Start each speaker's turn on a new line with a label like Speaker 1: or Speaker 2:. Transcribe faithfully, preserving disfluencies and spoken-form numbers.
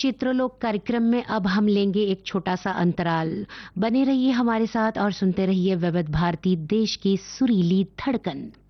Speaker 1: क्षेत्रलोक कार्यक्रम में अब हम लेंगे एक छोटा सा अंतराल। बने रहिए हमारे साथ और सुनते रहिए विविध भारती, देश की सुरीली धड़कन।